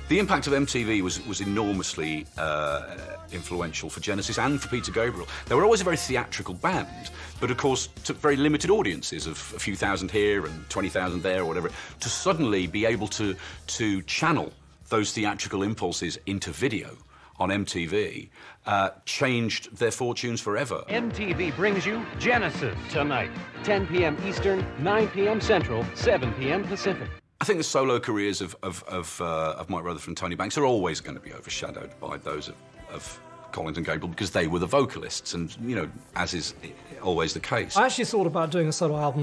The impact of MTV was enormously influential for Genesis and for Peter Gabriel. They were always a very theatrical band, but of course took very limited audiences of a few thousand here and 20,000 there or whatever, to suddenly be able to channel those theatrical impulses into video on MTV changed their fortunes forever. MTV brings you Genesis tonight, 10 p.m. Eastern, 9 p.m. Central, 7 p.m. Pacific. I think the solo careers of Mike Rutherford and Tony Banks are always going to be overshadowed by those of Collins and Gabriel, because they were the vocalists, and, you know, as is always the case. I actually thought about doing a solo album